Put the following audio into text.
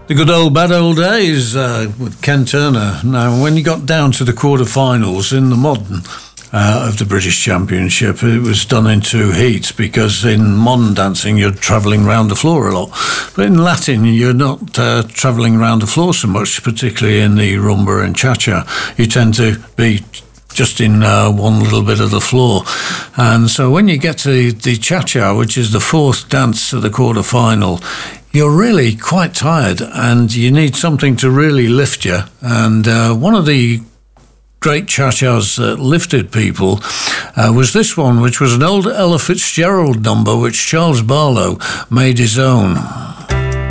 The good old bad old days with Ken Turner. Now, when you got down to the quarterfinals in the modern of the British Championship, it was done in two heats, because in modern dancing you're travelling around the floor a lot, but in Latin you're not travelling around the floor so much, particularly in the rumba and cha-cha. You tend to be just in one little bit of the floor. And so when you get to the cha-cha, which is the fourth dance of the quarter-final, you're really quite tired and you need something to really lift you. And one of the great cha-chas that lifted people was this one, which was an old Ella Fitzgerald number which Charles Barlow made his own.